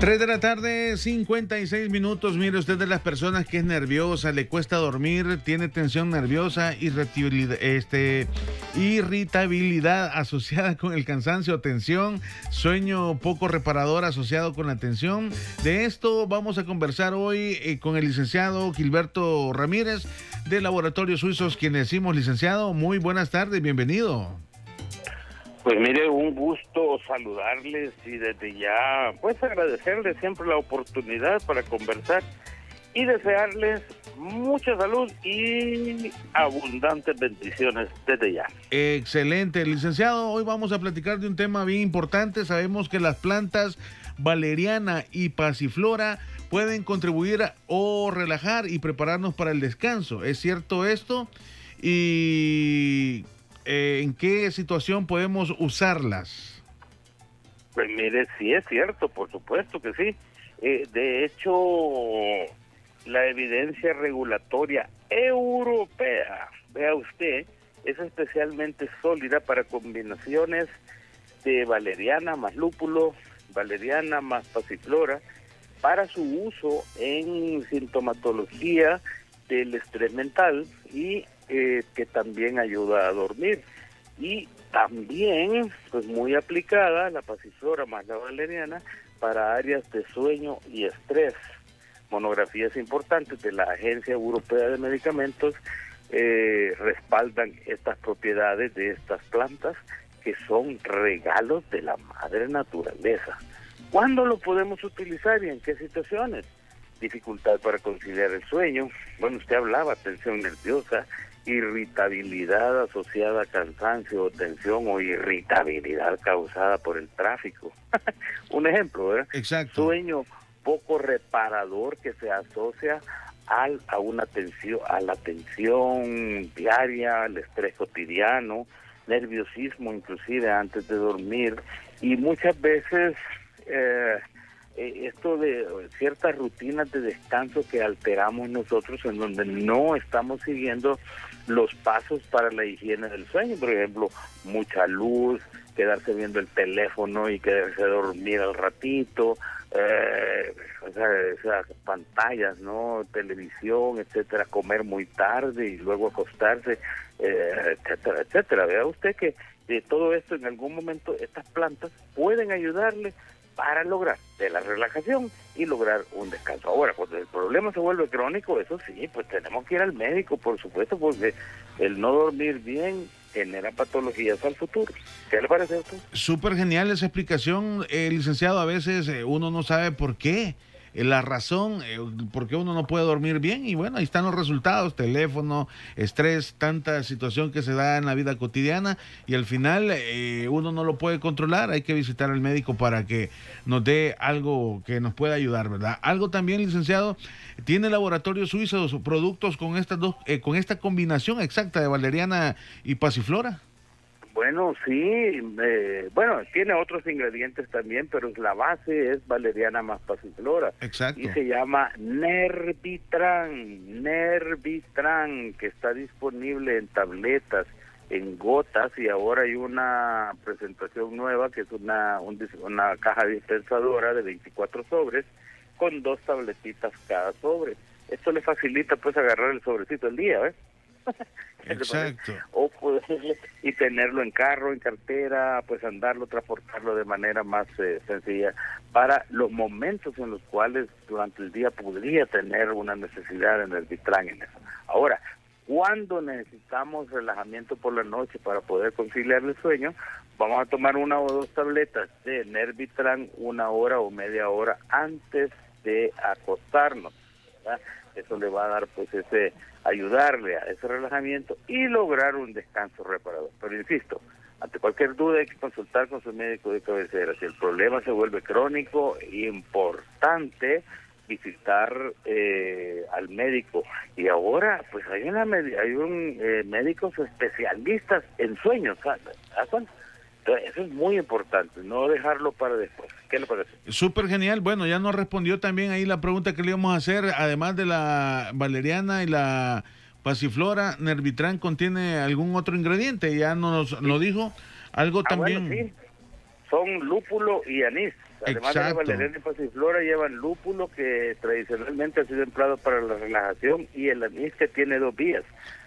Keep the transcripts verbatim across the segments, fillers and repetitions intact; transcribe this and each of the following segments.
Tres de la tarde, cincuenta y seis minutos. Mire, usted de las personas que es nerviosa, le cuesta dormir, tiene tensión nerviosa, irritabilidad, este, irritabilidad asociada con el cansancio, tensión, sueño poco reparador asociado con la tensión. De esto vamos a conversar hoy eh, con el licenciado Gilberto Ramírez de Laboratorios Suizos, quien decimos, licenciado, muy buenas tardes, bienvenido. Pues mire, un gusto saludarles y desde ya, pues agradecerles siempre la oportunidad para conversar y desearles mucha salud y abundantes bendiciones desde ya. Excelente, licenciado. Hoy vamos a platicar de un tema bien importante. Sabemos que las plantas valeriana y pasiflora pueden contribuir a, o relajar y prepararnos para el descanso. ¿Es cierto esto? Y... Eh, ¿en qué situación podemos usarlas? Pues mire, sí es cierto, por supuesto que sí. Eh, de hecho, la evidencia regulatoria europea, vea usted, es especialmente sólida para combinaciones de valeriana más lúpulo, valeriana más pasiflora, para su uso en sintomatología del estrés mental y Eh, que también ayuda a dormir. Y también, pues muy aplicada, la pasiflora más la valeriana, para áreas de sueño y estrés. Monografías importantes de la Agencia Europea de Medicamentos eh, respaldan estas propiedades de estas plantas, que son regalos de la madre naturaleza. ¿Cuándo lo podemos utilizar y en qué situaciones? Dificultad para conciliar el sueño. Bueno, usted hablaba, tensión nerviosa, irritabilidad asociada a cansancio, tensión o irritabilidad causada por el tráfico. Un ejemplo, ¿verdad? Exacto. Sueño poco reparador que se asocia al, a una tensión, a la tensión diaria, al estrés cotidiano, nerviosismo inclusive antes de dormir, y muchas veces eh, esto de ciertas rutinas de descanso que alteramos nosotros, en donde no estamos siguiendo los pasos para la higiene del sueño. Por ejemplo, mucha luz, quedarse viendo el teléfono y quedarse a dormir al ratito, eh, o sea, esas pantallas, ¿no? Televisión, etcétera, comer muy tarde y luego acostarse, eh, etcétera, etcétera. Vea usted que de todo esto, en algún momento, estas plantas pueden ayudarle para lograr de la relajación y lograr un descanso. Ahora, cuando el problema se vuelve crónico, eso sí, pues tenemos que ir al médico, por supuesto, porque el no dormir bien genera patologías al futuro. ¿Qué le parece a usted? Súper genial esa explicación, eh, licenciado. A veces eh, uno no sabe por qué, eh, la razón, eh, por qué uno no puede dormir bien, y bueno, ahí están los resultados: teléfono, estrés, tanta situación que se da en la vida cotidiana, y al final eh, uno no lo puede controlar. Hay que visitar al médico para que nos dé algo que nos pueda ayudar, ¿verdad? Algo también, licenciado, tiene Laboratorios Suizos productos con estas dos, eh, con esta combinación exacta de valeriana y pasiflora. Bueno, sí, eh, bueno, tiene otros ingredientes también, pero la base es valeriana más pasiflora. Exacto. Y se llama Nervitran, Nervitran, que está disponible en tabletas, en gotas, y ahora hay una presentación nueva que es una, un, una caja dispensadora de veinticuatro sobres con dos tabletitas cada sobre. Esto le facilita pues agarrar el sobrecito el día, ¿ves? Exacto. O poderle y tenerlo en carro, en cartera, pues andarlo, transportarlo de manera más eh, sencilla para los momentos en los cuales durante el día podría tener una necesidad de Nervitran en eso. Ahora, cuando necesitamos relajamiento por la noche para poder conciliar el sueño, vamos a tomar una o dos tabletas de Nervitran una hora o media hora antes de acostarnos, ¿verdad? Eso le va a dar pues ese, ayudarle a ese relajamiento y lograr un descanso reparador. Pero insisto, ante cualquier duda hay que consultar con su médico de cabecera. Si el problema se vuelve crónico, importante visitar eh, al médico. Y ahora pues hay una hay un eh, médicos especialistas en sueños, ¿sabes? Entonces, eso es muy importante, no dejarlo para después. ¿Qué le parece? Súper genial. Bueno, ya nos respondió también ahí la pregunta que le íbamos a hacer. Además de la valeriana y la pasiflora, Nervitran contiene algún otro ingrediente. Ya nos lo dijo. Algo ah, también. Bueno, sí. Son lúpulo y anís. Además de la valeriana y pasiflora, llevan lúpulo, que tradicionalmente ha sido empleado para la relajación, y el anís, que tiene dos vías,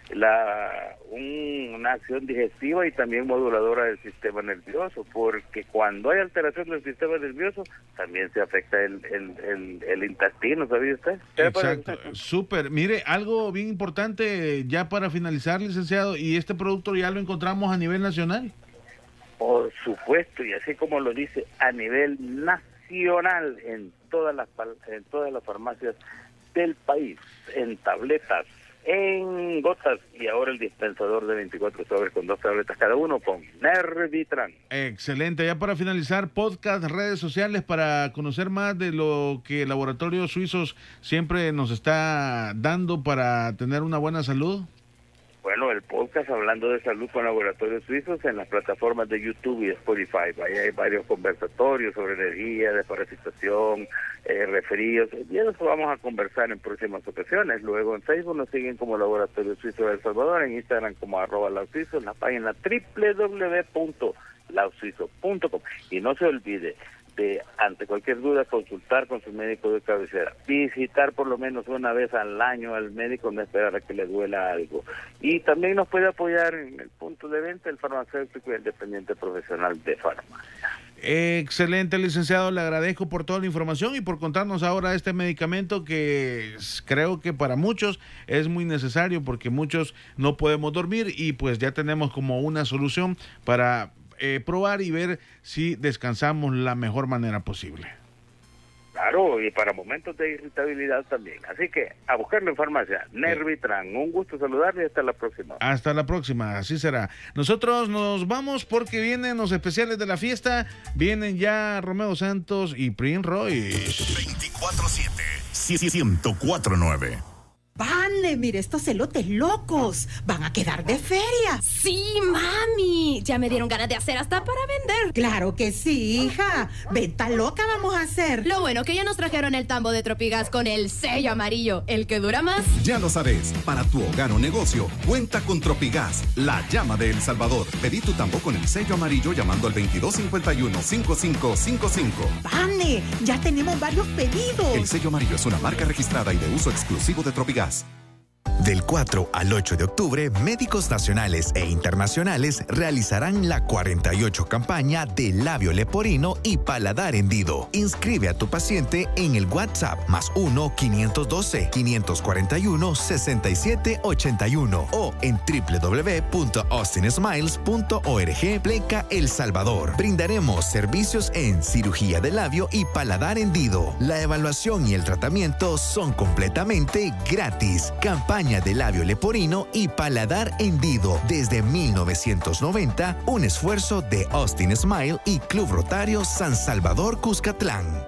la un, una acción digestiva y también moduladora del sistema nervioso, porque cuando hay alteración del sistema nervioso también se afecta el, el, el, el intestino, ¿sabía usted? Exacto, súper. Mire, algo bien importante ya para finalizar, licenciado, y este producto ya lo encontramos a nivel nacional. Por supuesto, y así como lo dice, a nivel nacional, en todas las en todas las farmacias del país, en tabletas, en gotas, y ahora el dispensador de veinticuatro sobres con dos tabletas cada uno con Nervitran. Excelente. Ya para finalizar, podcast, redes sociales para conocer más de lo que Laboratorios Suizos siempre nos está dando para tener una buena salud. Bueno, el podcast Hablando de Salud con Laboratorios Suizos en las plataformas de YouTube y Spotify. Ahí hay varios conversatorios sobre energía, desparasitación, eh, resfríos. Y eso vamos a conversar en próximas ocasiones. Luego en Facebook nos siguen como Laboratorios Suizos de El Salvador, en Instagram como arroba lausuizo, en la página doble u doble u doble u punto lausuizo punto com. Y no se olvide de, ante cualquier duda, consultar con su médico de cabecera, visitar por lo menos una vez al año al médico, no esperar a que le duela algo. Y también nos puede apoyar en el punto de venta el farmacéutico y el dependiente profesional de farmacia. Excelente, licenciado, le agradezco por toda la información y por contarnos ahora este medicamento que creo que para muchos es muy necesario, porque muchos no podemos dormir y pues ya tenemos como una solución para Eh, probar y ver si descansamos la mejor manera posible. Claro, y para momentos de irritabilidad también. Así que a buscarlo en farmacia, Nervitran. Un gusto saludarle y hasta la próxima. Hasta la próxima, así será. Nosotros nos vamos porque vienen los especiales de la fiesta. Vienen ya Romeo Santos y Prince Royce. veinticuatro siete, ciento cuatro nueve. Vale, mire estos elotes locos. Van a quedar de feria. Sí, mami. Ya me dieron ganas de hacer hasta para vender. Claro que sí, hija. Venta loca vamos a hacer. Lo bueno que ya nos trajeron el tambo de Tropigas con el sello amarillo, el que dura más. Ya lo sabes, para tu hogar o negocio, cuenta con Tropigas, la llama de El Salvador. Pedí tu tambo con el sello amarillo llamando al veintidós cincuenta y uno, cincuenta y cinco cincuenta y cinco. Vale, ya tenemos varios pedidos. El sello amarillo es una marca registrada y de uso exclusivo de Tropigas. Del cuatro al ocho de octubre, médicos nacionales e internacionales realizarán la cuarenta y ocho campaña de labio leporino y paladar hendido. Inscribe a tu paciente en el WhatsApp más uno quinientos doce, quinientos cuarenta y uno, sesenta y siete ochenta y uno o en doble u doble u doble u punto austin smiles punto org pleca El Salvador. Brindaremos servicios en cirugía de labio y paladar hendido. La evaluación y el tratamiento son completamente gratis. Campaña de labio leporino y paladar hendido desde mil novecientos noventa, un esfuerzo de Austin Smile y Club Rotario San Salvador Cuscatlán.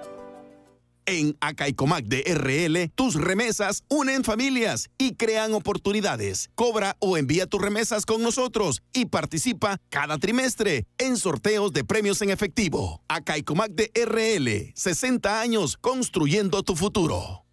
En Acaicomac de R L, tus remesas unen familias y crean oportunidades. Cobra o envía tus remesas con nosotros y participa cada trimestre en sorteos de premios en efectivo. Acaicomac de R L, sesenta años construyendo tu futuro.